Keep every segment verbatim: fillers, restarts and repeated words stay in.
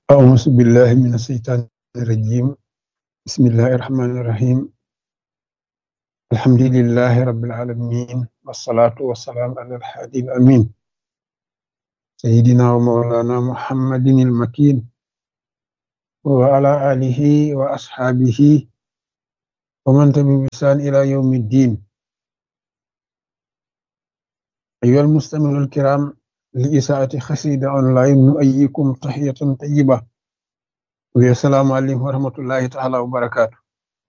أعوذ بالله من الشيطان الرجيم. بسم الله الرحمن الرحيم. الحمد لله رب العالمين، والصلاة والسلام على الحادي الأمين سيدنا ومولانا محمد المكين وعلى آله وأصحابه ومن تبعهم بإحسان إلى يوم الدين. أيها المستمعون الكرام، لإذاعة قصيدة أونلاين نؤيكم تحية طيبة والسلام عليكم ورحمة الله تعالى وبركاته.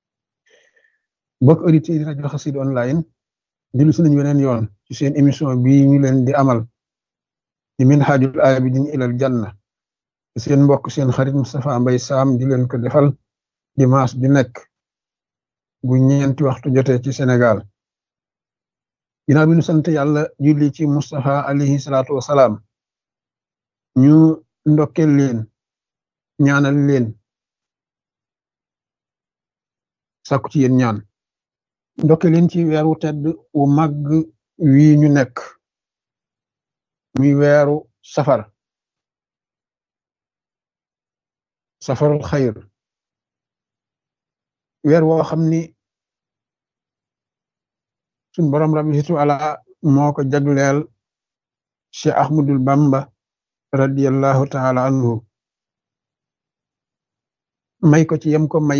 mbokk auditeurs yi rajo Xassida online dellu si nañu weneen yoon ci seen émission bii ñu leen di amal di Minhajul Abidin ilal Janna, seen mbokk seen xarit Moustapha Mbaye Sam di leen ko defal dimanche di nekk bu ñeenti waxtu jotee ci Sénégal. ginnaaw bi ñu sant yàlla julli ci Moustapha alayhi salaatu wasalaam, ñu ndokkeel leen ñaanal leen sàkku ci yéen ñaan ndokkeel leen ci weeru tedd wu màgg wii ñu nekk muy weeru safar safarul xayr, weer woo xam ni suñ borom rabbi situ ala moo ko jagleel Cheikh Ahmadul Bamba radiyallahu taala anhu, may ko ci yem ko may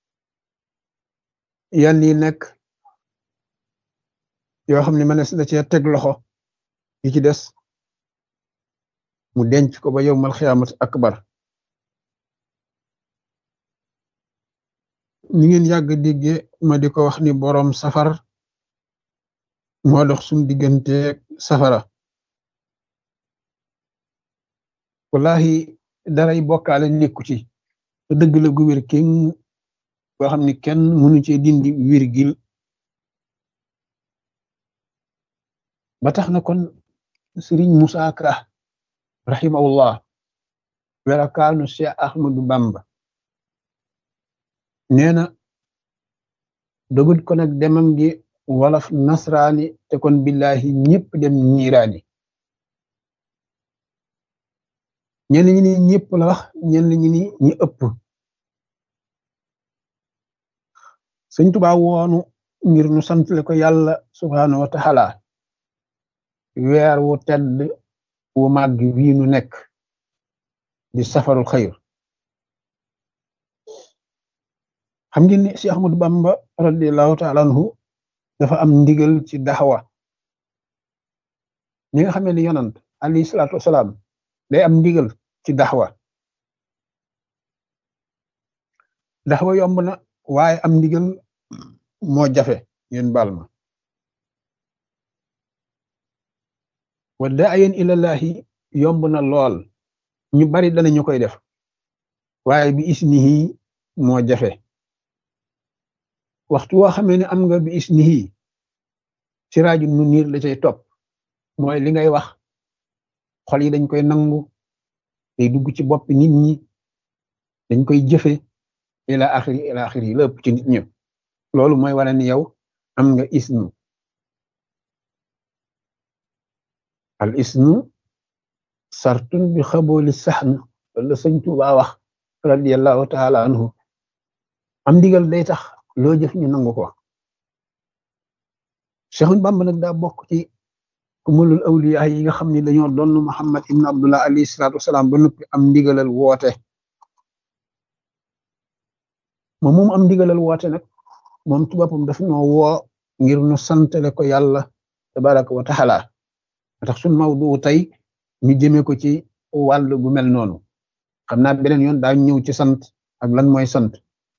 yan yi nekk yoo xam ne mënees na cee teg loxo, yi ci des mu denc ko ba yawmal xiyaamati akbar. ñi ngeen yàgg digge ma di ko wax ni boroom safar moo dox suñ digganteeg safara. wallahi daray bokkaale nekku ci, te dëgg la gu wér kenn boo xam ni kenn mënu cee dindi wirgil. ba tax na kon Sëriñ Musaa Ka rahimahullah werakaanu Cheikh Ahmadou Bamba nee na dogut ko nag demam gi wolof nasraani te kon billahi ñëpp dem niiraani. ñenn ñi ni ñëpp la wax, ñenn ñi ni ñi ëpp. Sëñ Tuubaa woonu ngir nu santle ko yàlla subhaanahu wa taala weer wu tedd wu màgg wii nu nekk di safarul xayr. xam ngeen ni Cheikh Ahmadou Bamba radiyallahu taala anhu dafa am ndigal ci daxwa. ñi nga xamee ni yonant alayhi salaatu wasalaam day am ndigal ci daxwa. daxwa yomb na waaye am ndigal moo jafe, ngeen baal ma. wa daayan ilallahi yomb na lool, ñu bari danañu koy def, waaye bi isnihi moo jafe. waxtu woo xamee ne am nga bi isnihi siraaju nu niir la cay topp, mooy li ngay wax xol yi dañ koy nangu, day dugg ci bopp nit ñi, dañ koy jëfe ila axiri ila axiri lépp ci nit ñi. loolu mooy wane ni yow am nga isnu. al isnu sartun bi xabooli saxn, loolu la Sëñ Tuubaa wax radiyallahu taala anhu. am ndigal day tax loo jëf ñu nangu ko. Seexul Bamba nag daa bokk ci kumulul awliya yi nga xam ne dañoo doon Muhammad ibn Abdullah alayhi salaatu wasalaam ba noppi am ndigalal woote. moom moom am ndigalal woote nag moom ci boppam daf ñoo woo ngir nu santale ko yàlla tabaraka wa taala. tax suñ mawdu tey ñu jëmee ko ci wàll bu mel noonu. xam naa beneen yoon daa ñëw ci sant ak lan mooy sant.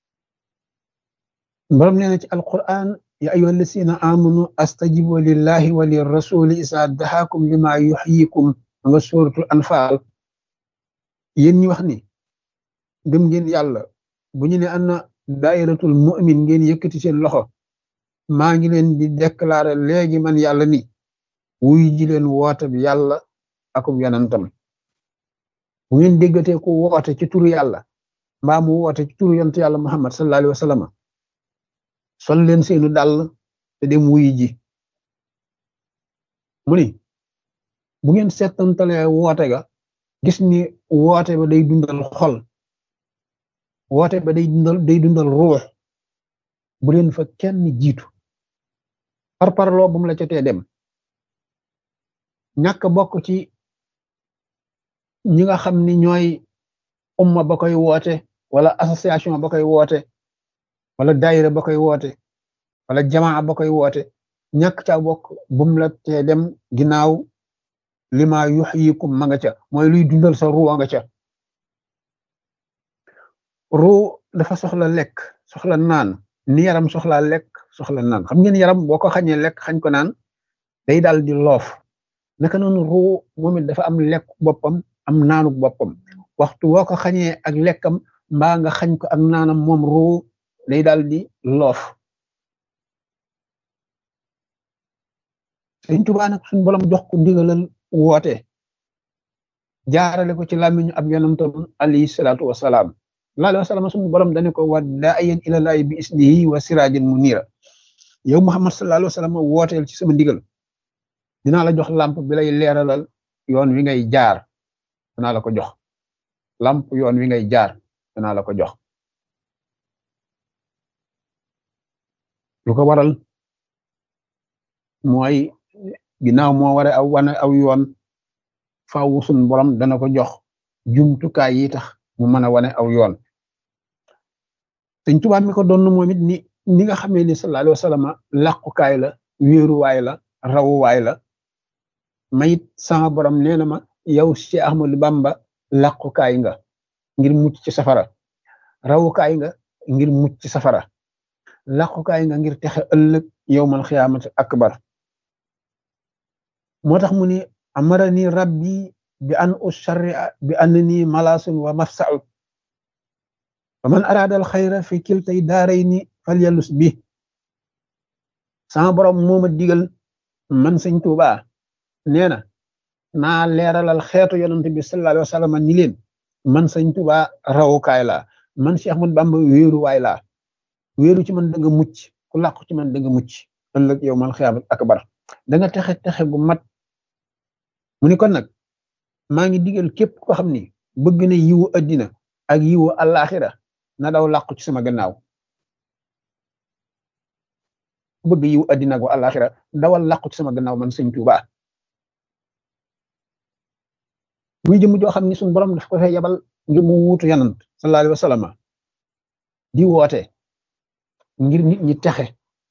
borom nee na ci alquran ya ayyuha alladina amanu astajibu lillahi wa lirrasuli isa dahakum lima yuhyikum nga suratul anfal. yéen ñi wax ni gëm ngeen yàlla, bu ñu ne ana dairatul mu'min ngeen yëkkati seen loxo, maa ngi leen di déclarer léegi man yàlla ni wuy ji leen woote bi yàlla akub yonantam. bu ngeen déggatee ku woote ci turu yàlla mbaa mu woote ci turu yonent yàlla Muhammad sallallahu alayhi wa sallam, sol leen seenu dàll te dem wuy ji. mu ni bu ngeen seetantalee woote ga gis ni woote ba day dundal xol woote ba day dundal day dundal ruux bu leen fa kenn jiitu par parloo bu mu la ca tee dem ñàkk bokk ci ñi nga xam ni ñooy umma ba koy woote wala association ba koy woote wala daayira ba koy woote wala jamaa ba koy woote ñàkk ca bokk bu mu la tee dem ginnaaw lima yuhyikum ma nga ca mooy luy dundal sa ruu nga ca ruu dafa soxla lekk soxla naan ni yaram soxla lekk soxla naan xam ngeen yaram boo ko xañee lekk xañ ko naan day daal di loof naka noonu ruu moom it dafa am lekk boppam am naanuk boppam waxtu woo ko xañee ak lekkam mbaa nga xañ ko ak naanam moom ruu day daal di loof Sëriñ Tuubaa nag suñu borom jox ko ndigalal woote jaarale ko ci làmmiñu ab yonantam alayhi salaatu wasalaam sallallahu alayhi wa sallam suñu borom dane ko wa daa'iyan ilallaahi bi isnihi wa siraajin muniira yow Muhammad sallallahu alayhi wa sallam wooteel ci sama ndigal dinaa la jox lamp bi lay leeralal yoon wi ngay jaar danaa la ko jox lamp yoon wi ngay jaar danaa la ko jox lu ko waral mooy ginnaaw moo ware aw wane aw yoon faaw suñu borom dana ko jox jumtukaay yi tax mu mën a wane aw yoon Sëriñ Tuubaa mi ko doon moom it ni ni nga xamee ni sallallahu alayhi wa sallam làqukaay la wéeruwaay la rawuwaay la mayit sama borom nee na ma yow Cheikh Ahmadou Bamba làqukaay nga ngir mucc ci safara rawukaay nga ngir mucc ci safara làqukaay nga ngir texe ëllëg yawmal xiyaamati akbar moo tax mu ni amarani rabbi bi an usharria bi annani malasun wa mafsa'u wa man arada al xayra fi kiltay daarayni falyalus bi sama borom moo ma digal man Sëriñ Tuubaa nee na naa leeralal xeetu yonent bi sallallahu alayhi wa sallam ni leen man Sëriñ Tuubaa rawukaay laa man Cheikh Ahmadou Bamba wéeruwaay laa wéeru ci man da nga mucc ku làqu ci man da nga mucc ëllëg yawmal xiyaamati akbar da nga texe texe gu mat mu ni kon nag maa ngi digal képp ko xam ni bëgg na yiwu addina ak yiwu àllaaxira na daw làqu ci sama gannaaw bëgg yiwu addina ak àllaaxira dawal làqu ci sama gannaaw man Sëriñ Tuubaa muy jëm joo xam ni suñu borom daf ko fay yabal ngir mu wuutu yanant sallallahu alayhi wa sallam di woote ngir nit ñi texe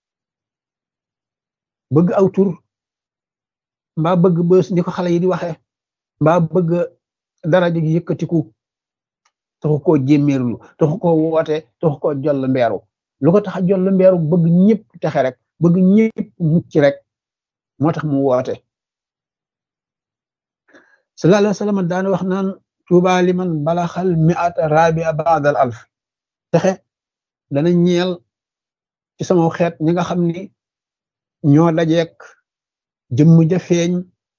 bëgg aw tur mbaa bëgg bës ni ko xale yi di waxe mbaa bëgg daraja gi yëkkatiku taxu koo jémméerlu taxu koo woote taxu koo joll mbeeru lu ko tax a joll mbeeru bëgg ñëpp texe rek bëgg ñëpp mucc rek moo tax mu woote sallallahu alayhi wa sallam daana wax naan tuuba liman balaxal mi'ata rabia ba'dal alf texe dana ñeel ci sama xeet ñi nga xam ni ñoo dajeek jëmm ja feeñ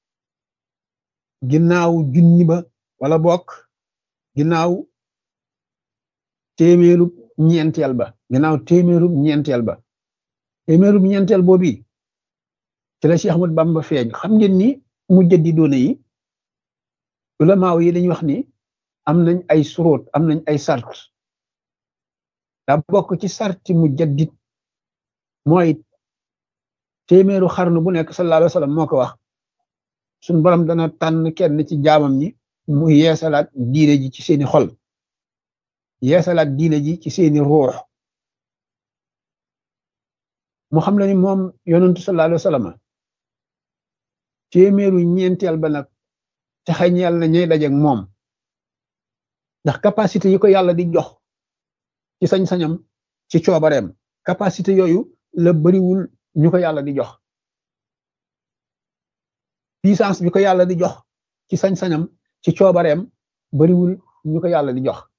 ginnaaw junni ba wala bokk ginnaaw téeméerub ñeenteel ba ginnaaw téeméerub ñeenteel ba téeméerub ñeenteel boobi ci la Cheikh Ahmadou Bamba feeñ xam ngeen ni mujjaddidoona yi ulamaaw yi dañuy wax ni am nañ ay suróot am nañ ay sart daa bokk ci sarti mujaddid mooy téeméeru xarnu bu nekk sallallahu alayhi wa sallam moo ko wax suñ borom dana tànn kenn ci jaamam ñi mu yeesalaat diine ji ci seeni xol yeesalaat diine ji ci seeni ruux mu xam la ni moom yonentu sallallahu alayhi wa sallam téeméeru ñeenteel ba nag te xañeel na ñay dajeek moom ndax capacité yi ko yàlla di jox ci sañ-sañam ci coobareem capacité yooyu la bariwul ñu ko yàlla di jox puissance bi ko yàlla di jox ci sañ-sañam ci coobareem bariwul ñu ko yàlla di jox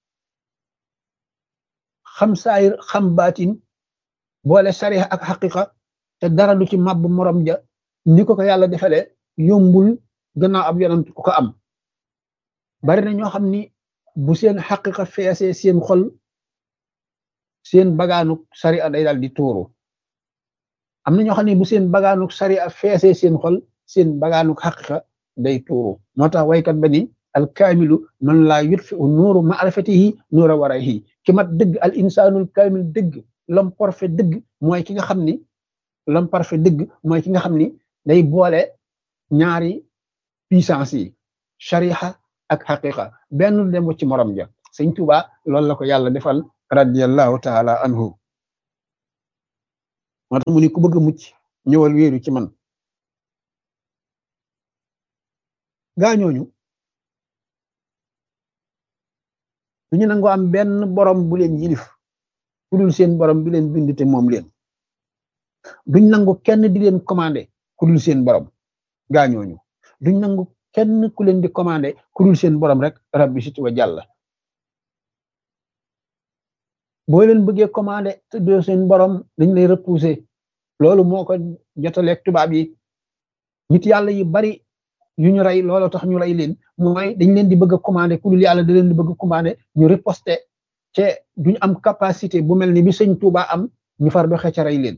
xam saayir xam baatin boole sariya ak xaqiqa te dara du ci màbb morom ja ni ko ko yàlla defalee yombul gannaaw ab yonent ku ko am bari na ñoo xam ni bu seen xaqiqa feesee seen xol seen bagaanuk sariya day daal di tuuru am na ñoo xam ne bu seen bagaanuk sariya feesee seen xol seen bagaanuk xaqiqa day tuuru moo tax waykat ba ni al kaamilu man laa yutfi u nuuru maarifatihi nuura warayhi ki mat dëgg al insaanul kaamil dëgg l'homme parfait dëgg mooy ki nga xam ni l'homme parfait dëgg mooy ki nga xam ni day boole ñaari puissance yi shariha ak xaqiqa benn dem ci morom ja sëñ Tuuba loolu la ko yàlla defal radiyallahu taala anhu moo tax mu ni ku bëgg a mucc ñëwal wéeru ci man gaañooñu duñu nangu am benn borom bu leen yilif ku dul seen borom bi leen bind te moom leen duñ nangu kenn di leen commandé ku dul seen borom gaañooñu duñ nangu kenn ku leen di commandé ku dul seen borom rek rabbi siti wa jàlla boo leen bëggee commandé te doo seen borom dañ lay repousser loolu moo ko jotaleeg tubaab yi nit yàlla yi bari yu ñu rey loolu tax ñu rey leen mooy dañ leen di bëgg a commandé ku dul yàlla da leen di bëgg a commandé ñu riposter te duñ am capacité bu mel ni bi sëñ Tuuba am ñu far doxe ca rey leen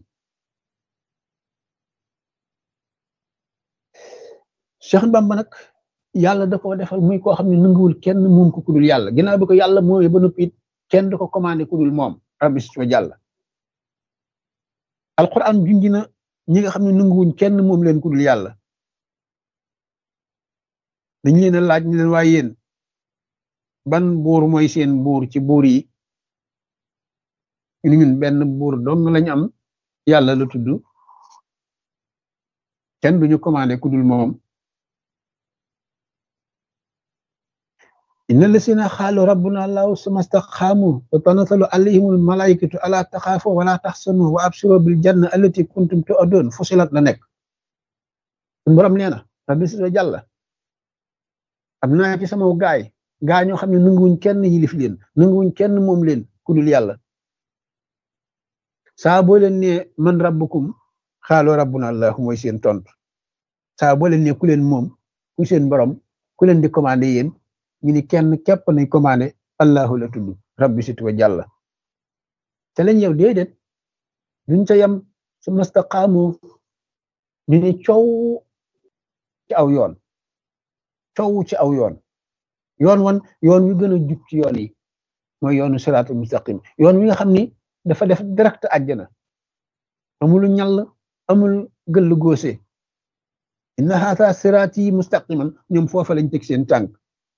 Cheikh Bamba nag yàlla da ko defal muy koo xam ne nanguwul kenn moom ko ku dul yàlla ginnaaw bi ko yàlla mooy ba noppi it kenn du ko commandé ku dul moom rabbi si wa jàlla alquran junj na ñi nga xam ne nanguwuñ kenn moom leen ku dul yàlla dañ leen a laaj ñu leen waaye yéen ban buur mooy seen buur ci buur yi ñu ñun benn buur dong lañ am yàlla la tudd kenn duñu commandé ku dul moom inna lasina xaalu rabbuna allahu summa staqaamu tatanazzalu alayhimul malaikatu ala taxaafu wala taxsanu wa absiru bil janna allati kuntum tu'adun fusilat la nekk suñu borom nee na rabbi si jàlla am naa ci sama gaay gaa ñoo xam ne nanguwuñ kenn yilif leen nanguwuñ kenn moom leen ku dul yàlla saa boo leen ne man rabbukum xaalu rabbuna allahu mooy seen tontu saa boo leen ne ku leen moom ku seen borom ku leen di commandé yéen ñu ni kenn képp nañ commandé allahu la tudd rabbi sit wa jàlla te lañ yow déedéet duñ ca yem su mastaqaamu ñu ni coow ci aw yoon coow ci aw yoon yoon wan yoon wi gën a jub ci yoon yi mooy yoonu siraatul mustaqim yoon wi nga xam ni dafa def direct àjjana amul ñall amul gëll góose inna haata siraati mustaqiman ñoom foofa lañ teg seen tànk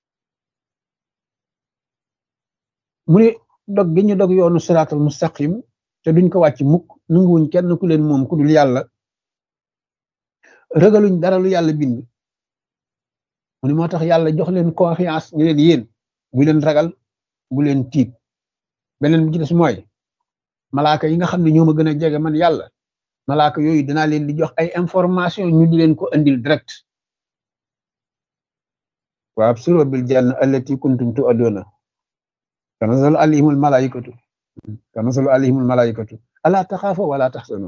mu ne dog gi ñu dog yoonu siraatul mustaqim te duñ ko wàcc mukk nanguwuñ kenn ku leen moom ku dul yàlla ragaluñ dara lu yàlla bind mu ne moo tax yàlla jox leen confiance ñu leen yéen bu leen ragal bu leen tiit beneen bi ci des mooy malaaka yi nga xam ne ñoo ma gën a jege man yàlla malaaka yooyu dinaa leen di jox ay information ñu di leen ko andil direct wa absiru bil janna allati kuntum tu'aduna tanazzalu alayhimul malaikatu tanazzalu alayhimul malaikatu ala taxaafu wala taxsanu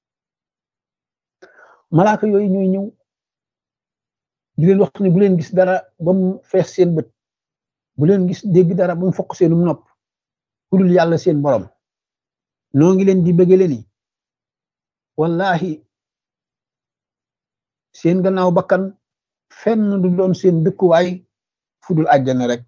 malaaka yooyu ñooy ñëw di leen wax ne bu leen gis dara ba mu fees seen bët bu leen gis dégg dara ba mu fokk seenum nopp ku dul yàlla seen borom noo ngi leen di bëggale ni wallahi seen gannaaw bakkan fenn du doon seen dëkkuwaay fu dul àjjana rek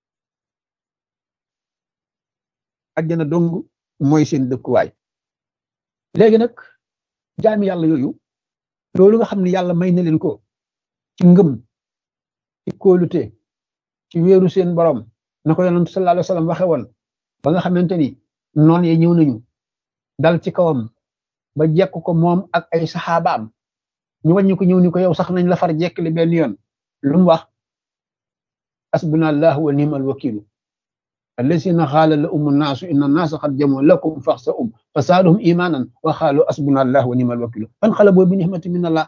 àjjana dong mooy seen dëkkuwaay léegi nag jaami yàlla yooyu loolu nga xam ne yàlla may na leen ko ci ngëm ci kóolute ci wéeru seen borom na ko yonent sallallahu alayhi wa sallam waxe woon ba nga xamante ni noon ye ñëw nañu dal ci kawam ba jekk ko moom ak ay saxaabaam ñu wàññi ko ñëw ni ko yow sax nañ la far jekkli benn yoon lu mu wax asbuna allahu wa ni'mal wakilu allasina xaala la umu naasu inna naasa xad jamoo lakum faxsa um fa saaduhum imanan wa xaalu asbuna allahu wa ni'mal wakilu fan xala boo bi nixmati min allah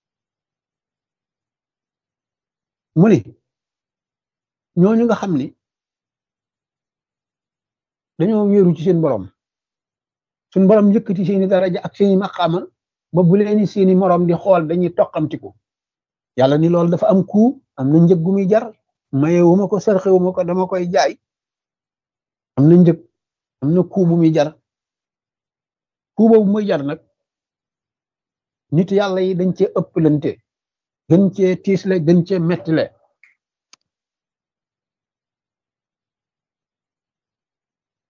mu ni ñooñu nga xam ni dañoo wéeru ci seen borom suñ borom yëkkati seeni daraja ak seeni maqaama ba bu leeni seeni morom di xool dañuy toqamtiku yàlla ni loolu dafa am ku am na njëg gu muy jar maye wu ma ko sarxe wu ma ko dama koy jaay am na njëg am na ku bu muy jar ku boobu muy jar nag nit yàlla yi dañ cee ëpplante gën cee tiisle gën cee mettile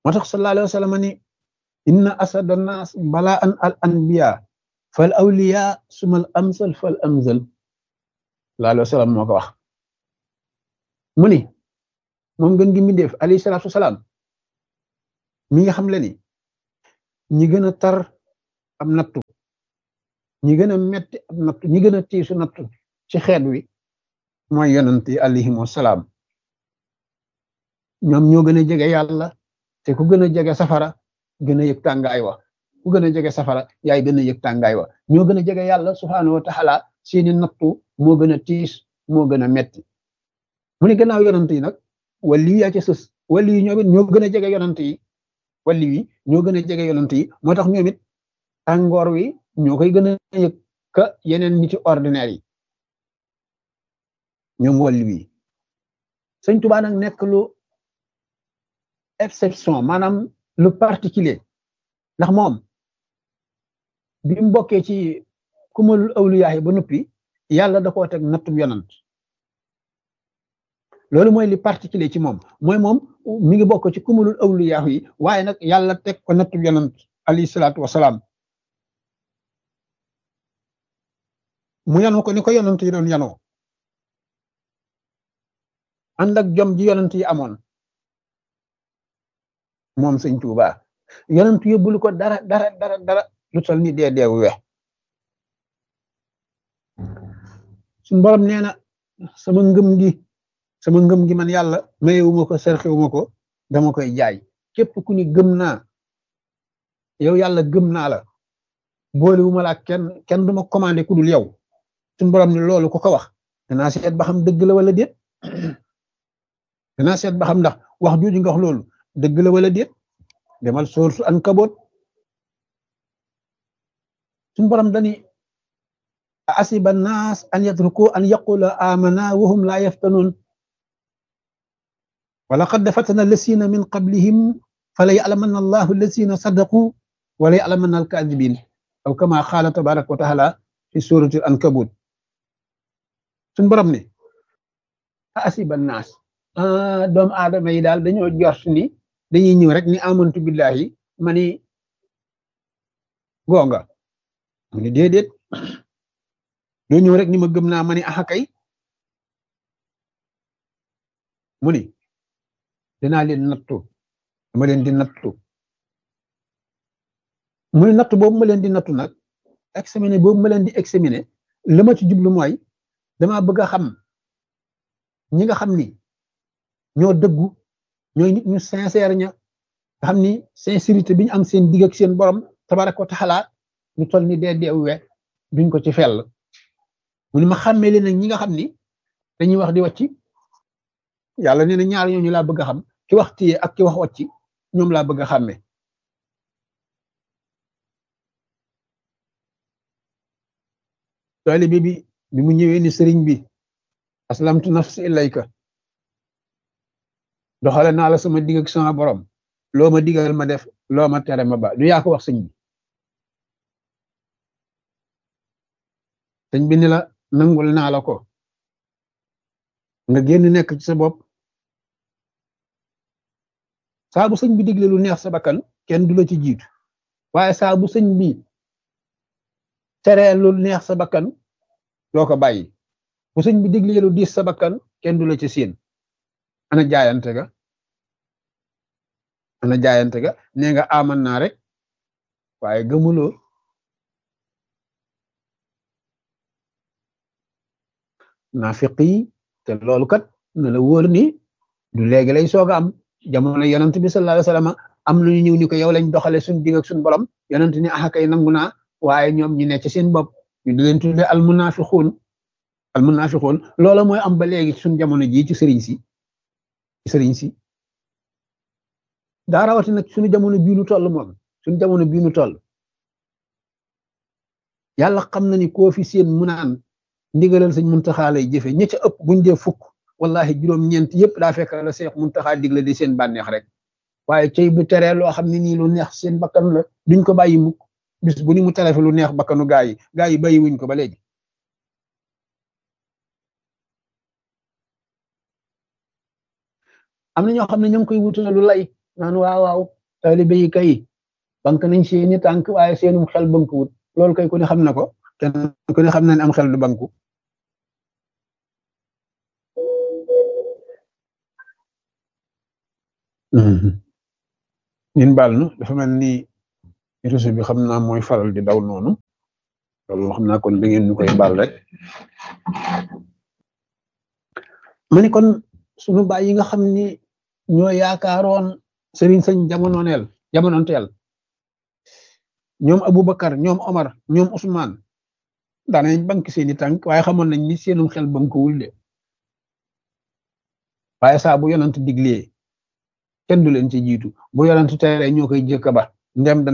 moo tax sallallahu alayhi wa sallam ni inna asada nas balaan al anbiya fal awliya sumal amsal fal amsal sallallahu alayhi wa sallam moo ko wax mu ni moom gën gi mbindeef alayhi salaatu wasalaam mi nga xam le ni ñi gën a tar am nattu ñi gën a metti am nattu ñi gën a tiisu nattu ci xeet wi mooy yonent yi alayhimu salaam ñoom ñoo gën a jege yàlla te ku gën a jege safara gën a yëg tàngaay wa ku gën a jege safara yaay gën a yëg tàngaay wa ñoo gën a jege yàlla subhaanahu wa taala seeni nattu moo gën a tiis moo gën a metti mu ne gannaaw yonent yi nag wali yi yaa ci sës wali yi ñoom it ñoo gën a jege yonent yi wali yi ñoo gën a jege yonent yi moo tax ñoom it tàngoor wi ñoo koy gën a yëg ka yeneen nit ci ordinaire yi ñoom wali yi sëñ Tuubaa nag nekk lu exception maanaam lu particulier ndax moom bi mu bokkee ci kumalul awliyaa ba noppi yàlla da koo teg nattub yonant loolu mooy li particulier ci moom mooy moom mi ngi bokk ci kumalul awliyaa yi waaye nag yàlla teg ko nattub yonant alayhi salaatu wasalaam mu yanoo ko ni ko yonant yi doon yanoo ànd ak jom ji yonant yi amoon moom sëñ Tuuba yonent yóbbulu ko dara dara dara dara lu tol ni dee deewu we suñu borom nee na sama ngëm gi sama ngëm gi man yàlla mayewuma ko serxewuma ko dama koy jaay képp ku ni gëm naa yow yàlla gëm naa la boolewuma la kenn kenn duma commandé ku dul yow suñu borom ni loolu ku ko wax danaa seet ba xam dëgg la wala déet danaa seet ba xam ndax wax jooju nga wax loolu dëgg la wala déet demal sourate Ankabut suñu borom dani asiba naas an yatruku an yaqula amana wa hum la yaftanun wa laqad fatana allasina min qablihim fala ya'lamanna allahu allasina sadaqu wa la ya'lamanna alkadibin aw kama qala tabaraka wa taala fi surati Ankabut suñu borom ni asiba naas doomu aadama yi daal dañoo jort ni dañuy ñëw rek ni amantu billahi ma ni gonga mu ni déedéet doo ñëw rek ni ma gëm naa ma ni axa kay mu ni dinaa leen nattu dama leen di nattu mu ni nattu boobu ma leen di nattu nag examiner boobu ma leen di examiner li ma ci jublu mooy dama bëgg a xam ñi nga xam ni ñoo dëggu ñooy nit ñu sincère ña nga xam ni sincérité bi ñu am seen digg ak seen borom tabaraka wa taala ñu toll ni dee dee we duñ ko ci fell mu ni ma xàmmee leen nag ñi nga xam ni dañuy wax di wàcci yàlla nee na ñaar ñooñu laa bëgg a xam ki wax téye ak ki wax wàcci ñoom laa bëgg a xàmme taalibe bi bi mu ñëwee ni sëriñ bi aslamtu nafsi ilayka doxale naa la sama digg ak sama borom loo ma digal ma def loo ma tere ma ba du yaa ko wax sëñ bi sëñ bi ni la nangul naa la ko nga génn nekk ci sa bopp saa bu sëñ bi digle lu neex sa bakkan kenn du la ci jiitu waaye saa bu sëñ bi teree lu neex sa bakkan doo ko bàyyi bu sëñ bi digle lu diis sa bakkan kenn du la ci siin ana jaayante ga ana jaayante ga nee nga aman naa rek waaye gëmuloo naafiq yi te loolu kat na la wóor ni du léegi lay soog a am jamono yonent bi sallallahu alayhi wasallam am lu ñu ñëw ni ko yow lañ doxale suñ digg ak suñ borom yonent ni axa kay nangu naa waaye ñoom ñi ne ci seen bopp ñu di leen tudde al munafiqun al munafiqun loola mooy am ba léegi suñ jamono jii ci sëriñ si ci sëriñ si daa rawati nag suñu jamono bii nu toll moom suñu jamono bii nu toll yàlla xam na ni koo fi seen mu naan ndigalal sëñ Muntaxa lay jëfe ña ca ëpp buñ dee fukk wallahi juróom-ñeent yëpp daa fekk la Seex Muntaxa digle di seen bànneex rek waaye cey bu teree loo xam ne nii lu neex seen bakkanu la duñ ko bàyyi mukk bis bu ni mu tere fi lu neex bakkanu gaa yi gaa yi bàyyi wuñ ko ba léegi am na ñoo xam ne ñoo ngi koy wutale lu lay naan waaw waaw taalibe yi kay bank nañ seeni tànk waaye seenum xel bankuwut loolu kay ku ne xam na ko kenn ku ne xam na ne am xel du banku ñun baal nu dafa mel ni réseau bi xam naa mooy faral di daw noonu loolu xam naa kon da ngeen ñu koy baal rek ma ni kon sunu baay yi nga xam ni ñoo yaakaaroon sëriñ sëñ jamononeel jamononteel ñoom Aboubacar ñoom Omar ñoom Ousmane daanañ bank seeni tànk waaye xamoon nañ ni seenum xel bankuwul de waaye saa bu yonant diglee kenn du leen ci jiitu bu yonant tere ñoo koy jëkka ba ndem